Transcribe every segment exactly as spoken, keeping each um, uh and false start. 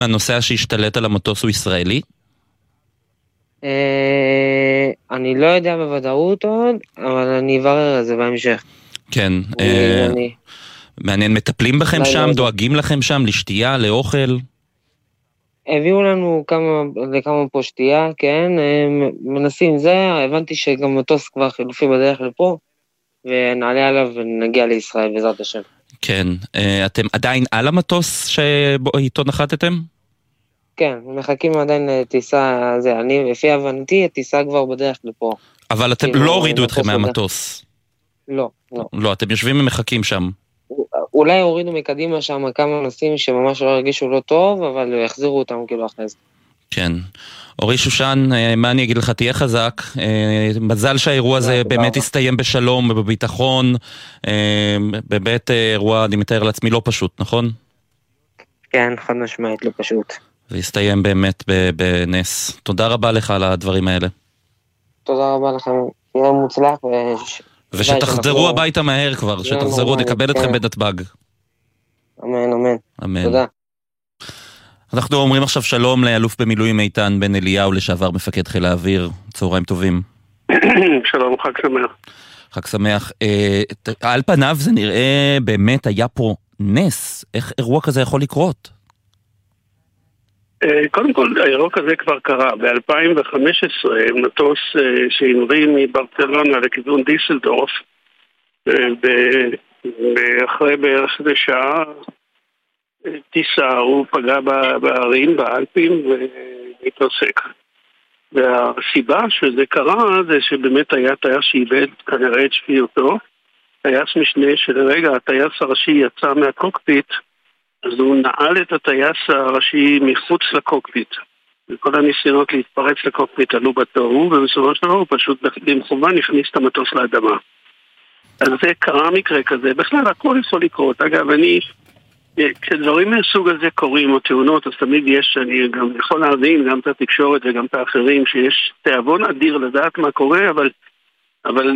הנוסע שהשתלט על המטוס הוא ישראלי? אני לא יודע בוודאות עוד, אבל אני אברר את זה בהמשך. כן. מעניין, מטפלים בכם שם? דואגים לכם שם לשתייה, לאוכל? הביאו לנו לכמה פה שתייה, כן, מנסים זה, הבנתי שגם מטוס כבר חילופי בדרך לפה, ונעלה עליו ונגיע לישראל בעזרת השם. כן, אתם עדיין על המטוס שאיתו נחתתם? כן, מחכים עדיין לטיסה, זה, אני, לפי הבנתי, הטיסה כבר בדרך לפה. אבל אתם לא הורידו אתכם מהמטוס? לא, לא. לא, אתם יושבים ומחכים שם. אולי הורידו מקדימה שם כמה נושאים שממש לא הרגישו לא טוב, אבל יחזירו אותם כאילו אחרי זה. כן. אורי שושן, מה אני אגיד לך, תהיה חזק. מזל שהאירוע הזה באמת הסתיים בשלום ובביטחון. באמת אירוע, אני מתאר לעצמי, לא פשוט, נכון? כן, חד משמעית, לא פשוט. והסתיים באמת בנס. תודה רבה לך על הדברים האלה. תודה רבה לכם. יהיה מוצלח ו... ושתחזרו הביתה מהר כבר, שתחזרו, נקבל אתכם בנתב"ג. אמן, אמן. אמן. תודה. אנחנו אומרים עכשיו שלום לאלוף במילואים איתן בן אליהו, לשעבר מפקד חיל האוויר. צהריים טובים. שלום, חג שמח. חג שמח. על פניו זה נראה באמת היה פה נס. איך אירוע כזה יכול לקרות? קודם כל, האירוע כזה כבר קרה. ב-אלפיים וחמש עשרה מטוס שהמריא מברצלונה לכיוון דיסלדורף, ואחרי בערך שעה טיסה, הוא פגע בערים, באלפים, והתרסק. והסיבה שזה קרה זה שבאמת היה טייס שאיבד כנראה את שפיותו. טייס משנה שלרגע הטייס הראשי יצא מהקוקפיט, אז הוא נעל את הטייס הראשי מחוץ לקוקפיט. וכל הניסיונות להתפרץ לקוקפיט עלו בתוהו, ובסופו של דבר הוא פשוט במכוון הכניס את המטוס לאדמה. אז זה קרה מקרה כזה. בכלל, הכל יכול לקרות. אגב, אני, כשדברים מהסוג הזה קורים, או תאונות, אז תמיד יש, אני גם יכול להבין, גם את התקשורת וגם את האחרים, שיש תיאבון אדיר לדעת מה קורה, אבל, אבל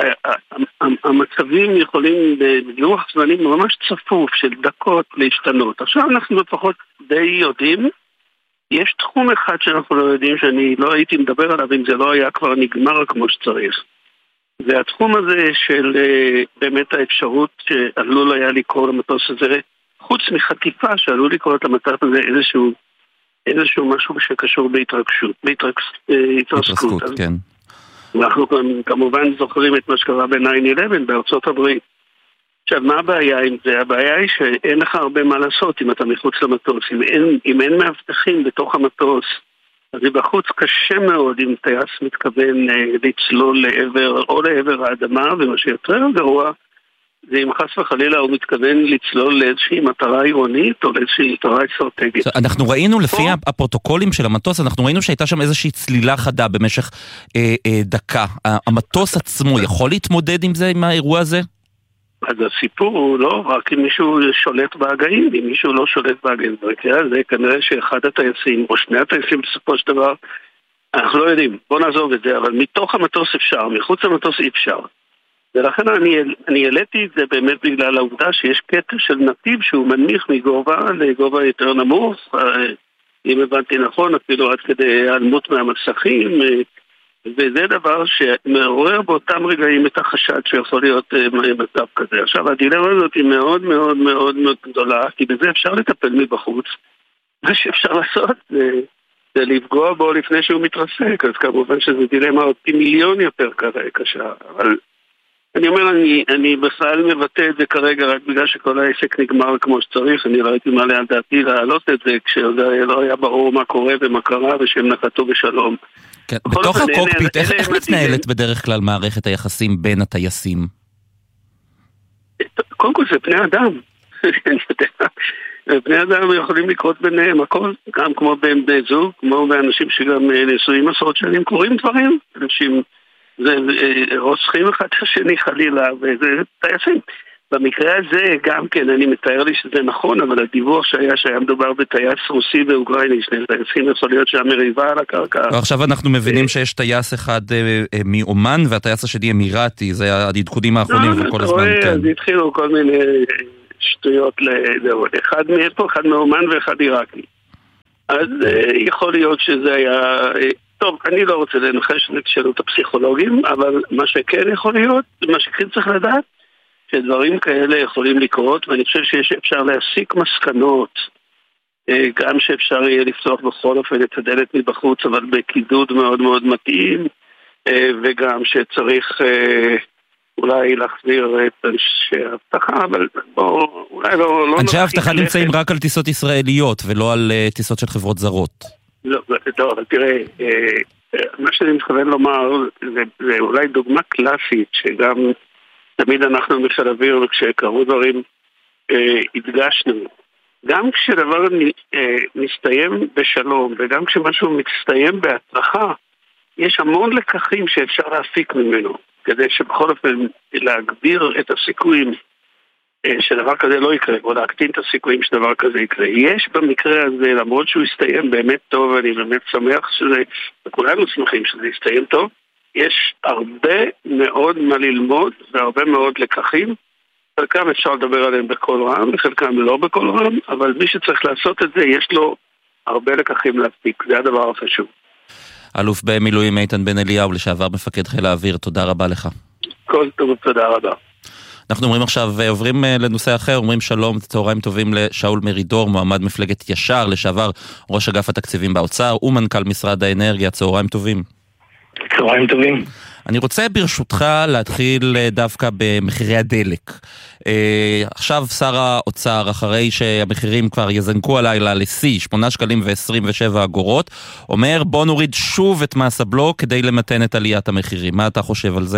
המצבים יכולים בלוח זמנים ממש צפוף של דקות להשתנות. עכשיו אנחנו לפחות די יודעים, יש תחום אחד שאנחנו לא יודעים, שאני לא הייתי מדבר עליו אם זה לא היה כבר נגמר כמו שצריך. והתחום הזה של באמת האפשרות שעלול היה לקרוא למטוס הזה, חוץ מחטיפה שעלול לקרוא למטוס הזה איזשהו, איזשהו משהו שקשור בהתרגשות, בהתרסקות. כן. אנחנו כמובן זוכרים את מה שקרה ב-ניין אלבן בארצות הברית. עכשיו, מה הבעיה עם זה? הבעיה היא שאין לך הרבה מה לעשות אם אתה מחוץ למטוס. אם אין, אם אין מאבטחים בתוך המטוס, אז בחוץ קשה מאוד אם טייס מתכוון לצלול לעבר, או לעבר האדמה, ומה שיותר גרוע, זה אם חס וחלילה הוא מתכוון לצלול לאיזושהי מטרה עירונית או לאיזושהי מטרה אסטרטגית. אנחנו ראינו לפי הפרוטוקולים של המטוס, אנחנו ראינו שהייתה שם איזושהי צלילה חדה במשך אה, אה, דקה. המטוס עצמו יכול להתמודד עם זה, עם האירוע הזה? אז הסיפור הוא לא רק אם מישהו שולט בהגאים, אם מישהו לא שולט בהגאים. במקרה הזה כנראה שאחד הטייסים או שני הטייסים בסופו של דבר, אנחנו לא יודעים, בוא נעזוב את זה, אבל מתוך המטוס אפשר, מחוץ למטוס אי אפשר. ולכן אני, אני העליתי את זה באמת בגלל העובדה שיש קטע של נתיב שהוא מנמיך מגובה לגובה יותר נמוך, אם הבנתי נכון, אפילו עד כדי העלמות מהמסכים, וזה דבר שמעורר באותם רגעים את החשד שיכול להיות מצב כזה. עכשיו, הדילמה הזאת היא מאוד מאוד מאוד מאוד גדולה, כי בזה אפשר לטפל מבחוץ. מה שאפשר לעשות זה, זה לפגוע בו לפני שהוא מתרסק, אז כמובן שזה דילמה עוד פי מיליון יותר קשה, אבל אני אומר, אני, אני בכלל מבטא את זה כרגע רק בגלל שכל העסק נגמר כמו שצריך. אני ראיתי מה ליד דעתי להעלות את זה כשלא היה ברור מה קורה ומה קרה ושהם נחתו בשלום. כן, בתוך הקוקפיט, איך, איך מתנהלת בדרך כלל מערכת היחסים בין הטייסים? קודם כל זה בני אדם. בני אדם יכולים לקרות ביניהם הכל, גם כמו בין בני זוג, כמו באנשים שגם נשואים עשרות שנים קוראים דברים, אנשים זה רוצחים אחד השני חלילה, וזה טייסים. במקרה הזה גם כן, אני מתאר לי שזה נכון, אבל הדיווח שהיה שהיה מדובר בטייס רוסי ואוקראיני, שני טייסים, יכול להיות שהמריבה על הקרקע. עכשיו אנחנו מבינים שיש טייס אחד מאומן, והטייס השני אמירתי, זה העדכונים האחרונים וכל הזמן. אז התחילו כל מיני שטויות, אחד מאיפה, אחד מאומן ואחד עיראקי. אז יכול להיות שזה היה... טוב, אני לא רוצה לנחש את שאלות הפסיכולוגים, אבל מה שכן יכול להיות, מה שכן צריך לדעת, שדברים כאלה יכולים לקרות, ואני חושב שאפשר להסיק מסקנות, גם שאפשר יהיה לפתוח בכל אופן את הדלת מבחוץ, אבל בקידוד מאוד מאוד מתאים, וגם שצריך אולי להחזיר את אנשי ההבטחה, אבל בואו, אולי לא... לא אנשי ההבטחה נמצאים רק על טיסות ישראליות, ולא על טיסות של חברות זרות. לא, לא, אבל תראה, מה שאני מתכוון לומר, זה, זה אולי דוגמה קלאסית, שגם תמיד אנחנו בחיל אוויר, וכשקרו דברים, הדגשנו. גם כשדבר מסתיים בשלום, וגם כשמשהו מסתיים בהצלחה, יש המון לקחים שאפשר להפיק ממנו, כדי שבכל אופן להגביר את הסיכויים שדבר כזה לא יקרה, או להקטין את הסיכויים שדבר כזה יקרה. יש במקרה הזה, למרות שהוא יסתיים באמת טוב, ואני באמת שמח שזה, וכולנו שמחים שזה יסתיים טוב, יש הרבה מאוד מה ללמוד, והרבה מאוד לקחים, חלקם אפשר לדבר עליהם בכל רם, וחלקם לא בכל רם, אבל מי שצריך לעשות את זה, יש לו הרבה לקחים להפיק, זה הדבר החשוב. אלוף במילואים איתן בן אליהו, לשעבר מפקד חיל האוויר, תודה רבה לך. כל טוב, תודה רבה. אנחנו אומרים עכשיו, עוברים לנושא אחר, אומרים שלום, צהריים טובים לשאול מרידור, מועמד מפלגת ישר, לשעבר ראש אגף התקציבים באוצר, ומנכ"ל משרד האנרגיה, צהריים טובים. צהריים טובים. אני רוצה ברשותך להתחיל דווקא במחירי הדלק. עכשיו שר האוצר, אחרי שהמחירים כבר יזנקו הלילה לשיא, שמונה שקלים ועשרים ושבע אגורות, אומר בוא נוריד שוב את מס הבלו כדי למתן את עליית המחירים. מה אתה חושב על זה?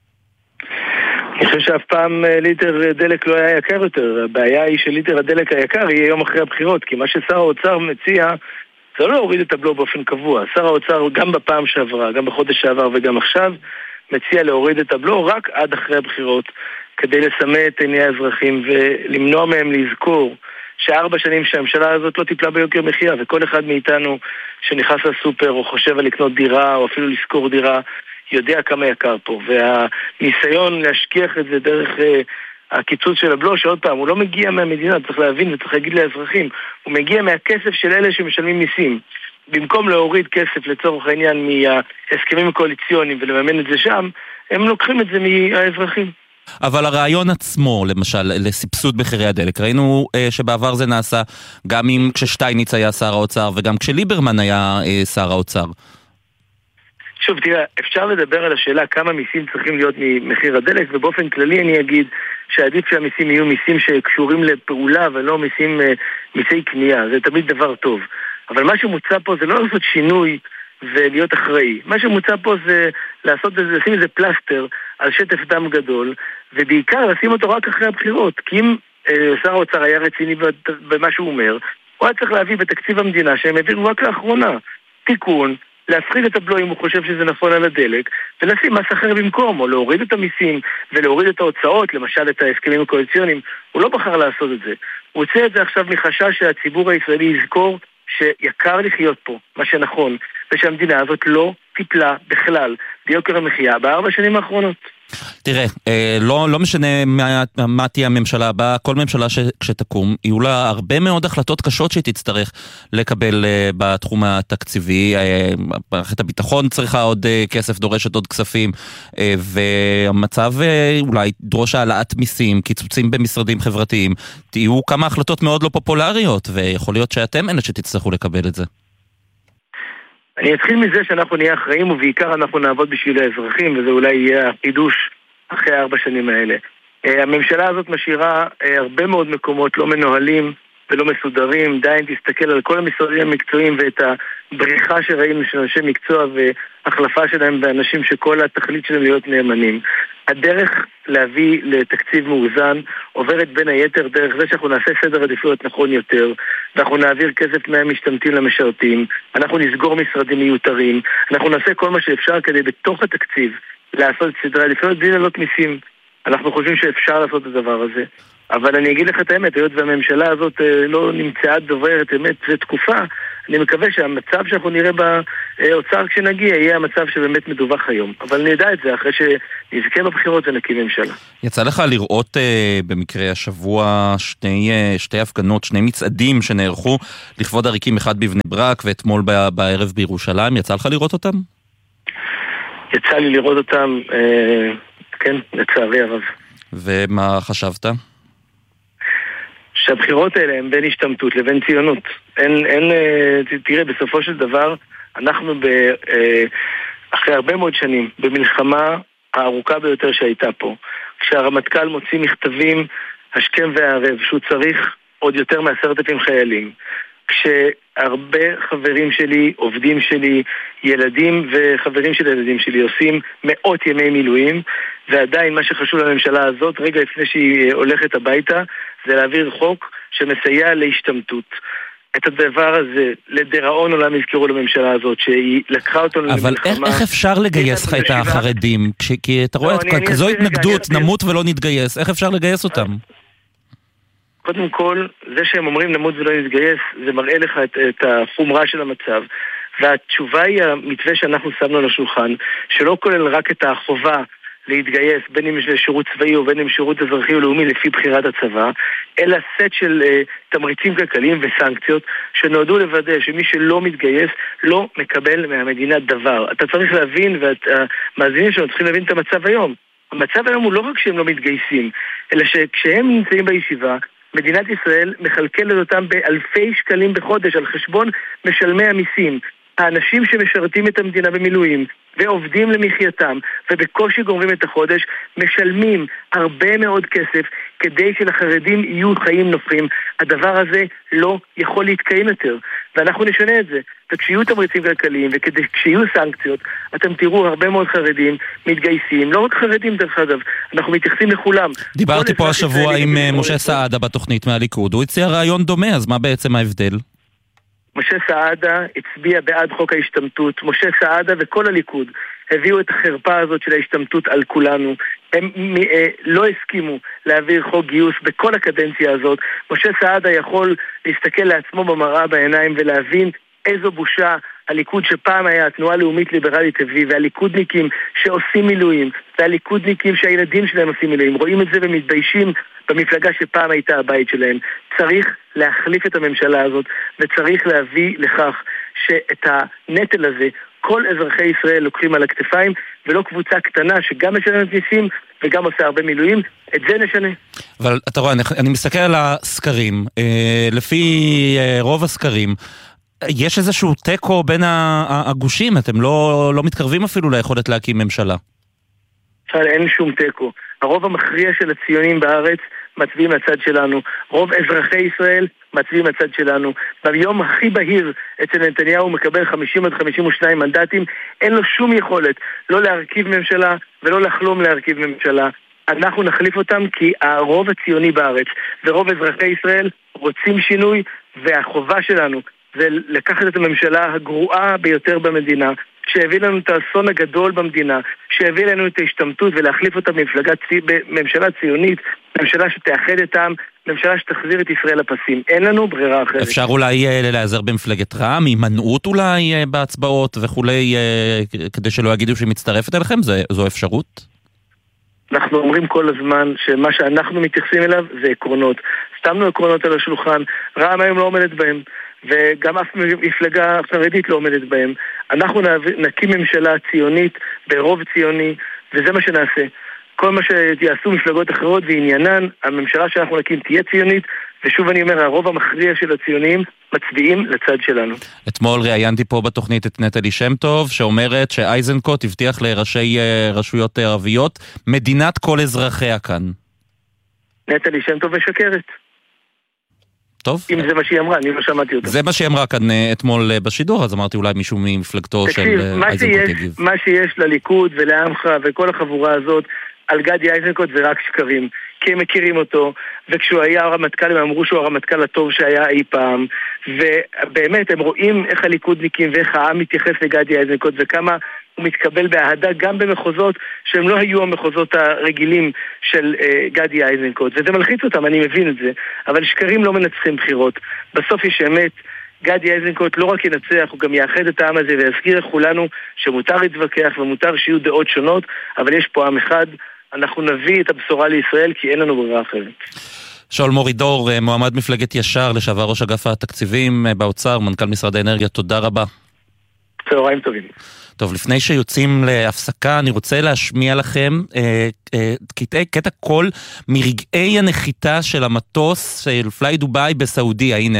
אני חושב שאף פעם ליטר דלק לא היה יקר יותר. הבעיה היא שליטר הדלק היקר יהיה יום אחרי הבחירות, כי מה ששר האוצר מציע זה לא להוריד את הבלו באופן קבוע. שר האוצר גם בפעם שעברה, גם בחודש שעבר וגם עכשיו, מציע להוריד את הבלו רק עד אחרי הבחירות, כדי לסמא את עיני האזרחים ולמנוע מהם לזכור שארבע שנים שהממשלה הזאת לא טיפלה ביוקר מחיה, וכל אחד מאיתנו שנכנס לסופר או חושב על לקנות דירה או אפילו לשכור דירה, יודע כמה יקר פה. והניסיון להשכיח את זה דרך הקיצוץ של הבלו, שעוד פעם, הוא לא מגיע מהמדינה, צריך להבין וצריך להגיד לאזרחים, הוא מגיע מהכסף של אלה שמשלמים מיסים. במקום להוריד כסף לצורך העניין מההסכמים הקואליציוניים ולממן את זה שם, הם לוקחים את זה מהאזרחים. אבל הרעיון עצמו, למשל, לסבסוד מחירי הדלק, ראינו אה, שבעבר זה נעשה גם אם כששטייניץ היה שר האוצר וגם כשליברמן היה אה, שר האוצר. שוב, תראה, אפשר לדבר על השאלה כמה מיסים צריכים להיות ממחיר הדלק, ובאופן כללי אני אגיד שעדיף שהמיסים יהיו מיסים שקשורים לפעולה ולא מיסים, מיסי קנייה, זה תמיד דבר טוב. אבל מה שמוצע פה זה לא לעשות שינוי ולהיות אחראי. מה שמוצע פה זה לעשות, לשים איזה פלסטר על שטף דם גדול, ובעיקר לשים אותו רק אחרי הבחירות. כי אם אה, שר האוצר היה רציני במה שהוא אומר, הוא היה צריך להביא בתקציב המדינה שהם העבירו רק לאחרונה תיקון, להפחית את הבלו אם הוא חושב שזה נכון על הדלק, ולשים מס אחר במקום, או להוריד את המיסים ולהוריד את ההוצאות, למשל את ההסכמים הקואליציוניים. הוא לא בחר לעשות את זה. הוא עושה את זה עכשיו מחשש שהציבור הישראלי יזכור שיקר לחיות פה, מה שנכון, ושהמדינה הזאת לא טיפלה בכלל ביוקר המחיה בארבע שנים האחרונות. תראה, לא, לא משנה מה, מה תהיה הממשלה הבאה, כל ממשלה שתקום, יהיו לה הרבה מאוד החלטות קשות שהיא תצטרך לקבל בתחום התקציבי. מערכת הביטחון צריכה עוד כסף, דורשת עוד כספים, והמצב אולי דרוש העלאת מיסים, קיצוצים במשרדים חברתיים, תהיו כמה החלטות מאוד לא פופולריות, ויכול להיות שאתם אלה שתצטרכו לקבל את זה. אני אתחיל מזה שאנחנו נהיה אחראים, ובעיקר אנחנו נעבוד בשביל האזרחים, וזה אולי יהיה החידוש אחרי ארבע שנים האלה. הממשלה הזאת משאירה הרבה מאוד מקומות לא מנוהלים ולא מסודרים. די אם תסתכל על כל המשרדים המקצועיים ואת הבריחה שראינו של אנשי מקצוע והחלפה שלהם באנשים שכל התכלית שלהם להיות נאמנים. הדרך להביא לתקציב מאוזן עוברת בין היתר דרך זה שאנחנו נעשה סדר עדיפויות נכון יותר, ואנחנו נעביר כסף מהמשתמטים למשרתים, אנחנו נסגור משרדים מיותרים, אנחנו נעשה כל מה שאפשר כדי בתוך התקציב לעשות את סדרי עדיפויות בלי לעלות מיסים. אנחנו חושבים שאפשר לעשות את הדבר הזה. אבל אני אגיד לך את האמת, היות והממשלה הזאת לא נמצאה דוברת אמת זה תקופה, אני מקווה שהמצב שאנחנו נראה באוצר כשנגיע יהיה המצב שבאמת מדווח היום. אבל נדע את זה אחרי שנזכה בבחירות ונקים ממשלה. יצא לך לראות אה, במקרה השבוע שני, אה, שתי הפגנות, שני מצעדים שנערכו לכבוד עריקים, אחד בבני ברק ואתמול ב- בערב בירושלים. יצא לך לראות אותם? יצא לי לראות אותם, אה, כן, לצערי הרב. ומה חשבת? שהבחירות האלה הן בין השתמטות לבין ציונות. אין, אין, תראה, בסופו של דבר, אנחנו ב, אחרי הרבה מאוד שנים, במלחמה הארוכה ביותר שהייתה פה, כשהרמטכ"ל מוציא מכתבים השכם והערב, שהוא צריך עוד יותר מעשרת אלפים חיילים, כשהרבה חברים שלי, עובדים שלי, ילדים וחברים של ילדים שלי עושים מאות ימי מילואים, ועדיין מה שחשוב לממשלה הזאת, רגע לפני שהיא הולכת הביתה, זה להעביר חוק שמסייע להשתמטות. את הדבר הזה, לדיראון עולם יזכרו לממשלה הזאת, שהיא לקחה אותו למלחמה. אבל איך, איך אפשר לגייס את החרדים? כש, כי אתה רואה לא, את אני, כזו אני התנגדות, רגע, נמות ולא נתגייס. איך אפשר לגייס אותם? קודם כל, זה שהם אומרים נמות ולא נתגייס, זה מראה לך את, את החומרה של המצב. והתשובה היא המתווה שאנחנו שמנו על השולחן, שלא כולל רק את החובה להתגייס, בין אם זה שירות צבאי או בין אם שירות אזרחי או לאומי לפי בחירת הצבא, אלא סט של uh, תמריצים כלכליים וסנקציות שנועדו לוודא שמי שלא מתגייס לא מקבל מהמדינה דבר. אתה צריך להבין, והמאזינים שלנו צריכים להבין את המצב היום. המצב היום הוא לא רק שהם לא מתגייסים, אלא שכשהם נמצאים בישיבה, מדינת ישראל מחלקלת אותם באלפי שקלים בחודש על חשבון משלמי המיסים. האנשים שמשרתים את המדינה במילואים ועובדים למחייתם ובקושי גומרים את החודש משלמים הרבה מאוד כסף כדי שלחרדים יהיו חיים נופים. הדבר הזה לא יכול להתקיים יותר ואנחנו נשנה את זה. וכשיהיו תמריצים כלכליים וכשיהיו סנקציות אתם תראו הרבה מאוד חרדים מתגייסים, לא רק חרדים דרך אגב, אנחנו מתייחסים לכולם. דיברתי פה השבוע עם משה סעדה בתוכנית מהליכוד, הוא הציע רעיון דומה, אז מה בעצם ההבדל? משה סעדה הצביע בעד חוק ההשתמטות. משה סעדה וכל הליכוד הביאו את החרפה הזאת של ההשתמטות על כולנו. הם אה, לא הסכימו להעביר חוק גיוס בכל הקדנציה הזאת. משה סעדה יכול להסתכל לעצמו במראה בעיניים ולהבין איזו בושה הליכוד שפעם היה התנועה הלאומית ליברלית הביא, והליכודניקים שעושים מילואים, והליכודניקים שהילדים שלהם עושים מילואים, רואים את זה ומתביישים במפלגה שפעם הייתה הבית שלהם. צריך להחליף את הממשלה הזאת, וצריך להביא לכך שאת הנטל הזה כל אזרחי ישראל לוקחים על הכתפיים, ולא קבוצה קטנה שגם משלמת מיסים וגם עושה הרבה מילואים. את זה נשנה. אבל אתה רואה, אני, אני מסתכל על הסקרים, אה, לפי אה, רוב הסקרים, יש איזשהו טקו בין הגושים, אתם לא, לא מתקרבים אפילו ליכולת להקים ממשלה. אין שום טקו. הרוב המכריע של הציונים בארץ מצביעים לצד שלנו. רוב אזרחי ישראל מצביעים לצד שלנו. ביום הכי בהיר אצל נתניהו מקבל חמישים עד חמישים ושניים מנדטים. אין לו שום יכולת לא להרכיב ממשלה ולא לחלום להרכיב ממשלה. אנחנו נחליף אותם כי הרוב הציוני בארץ ורוב אזרחי ישראל רוצים שינוי, והחובה שלנו זה לקחת את הממשלה הגרועה ביותר במדינה, שהביא לנו את האסון הגדול במדינה, שהביא לנו את ההשתמטות ולהחליף אותה בממשלה ציונית, ממשלה שתאחד את העם, ממשלה שתחזיר את ישראל לפסים. אין לנו ברירה אחרת. אפשר אולי להיעזר במפלגת רע"מ, הימנעות אולי בהצבעות וכולי, כדי שלא יגידו שהיא מצטרפת אליכם? זו אפשרות? אנחנו אומרים כל הזמן שמה שאנחנו מתייחסים אליו זה עקרונות. שמנו עקרונות על השולחן, רע"מ היום לא עומדת בהם, וגם אף מפלגה חרדית לא עומדת בהם. אנחנו נקים ממשלה ציונית ברוב ציוני, וזה מה שנעשה. כל מה שיעשו מפלגות אחרות ועניינן, הממשלה שאנחנו נקים תהיה ציונית, ושוב אני אומר, הרוב המכריע של הציונים מצביעים לצד שלנו. אתמול ראיינתי פה בתוכנית את נטלי שם טוב, שאומרת שאייזנקוט הבטיח לראשי רשויות ערביות, מדינת כל אזרחיה כאן. נטלי שם טוב משקרת. טוב. אם זה מה שהיא אמרה, אני לא שמעתי אותה. זה מה שהיא אמרה כאן אתמול בשידור, אז אמרתי אולי מישהו ממפלגתו של אייזנקוט יגיב. מה שיש לליכוד ולעמך וכל החבורה הזאת על גדי אייזנקוט זה רק שקרים, כי הם מכירים אותו, וכשהוא היה הרמטכ"ל הם אמרו שהוא הרמטכ"ל הטוב שהיה אי פעם, ובאמת הם רואים איך הליכודניקים ואיך העם מתייחס לגדי אייזנקוט וכמה הוא מתקבל באהדה גם במחוזות שהם לא היו המחוזות הרגילים של uh, גדי אייזנקוט, וזה מלחיץ אותם, אני מבין את זה, אבל שקרים לא מנצחים בחירות. בסוף יש אמת, גדי איזנקוט לא רק ינצח, הוא גם יאחד את העם הזה ויזכיר לכולנו שמותר להתווכח ומותר שיהיו דעות שונות, אבל יש פה עם אחד, אנחנו נביא את הבשורה לישראל כי אין לנו ברירה אחרת. שאול מורידור, מועמד מפלגת ישר, לשעבר ראש אגף התקציבים באוצר, מנכ"ל משרד האנרגיה, תודה רבה. צהריים טובים. טוב, לפני שיוצאים להפסקה, אני רוצה להשמיע לכם אה, אה, קטעי, קטע קול מרגעי הנחיתה של המטוס של פליי דוביי בסעודיה, הנה.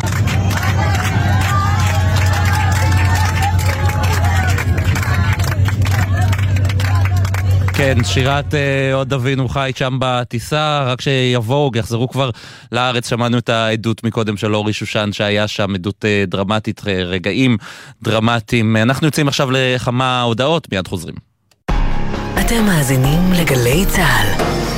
כן, שירת אה, עוד אבינו חי שם בטיסה, רק שיבואו, יחזרו כבר לארץ, שמענו את העדות מקודם של אורי שושן שהיה שם, עדות אה, דרמטית, אה, רגעים דרמטיים. אנחנו יוצאים עכשיו לכמה הודעות, מיד חוזרים. אתם מאזינים לגלי צהל.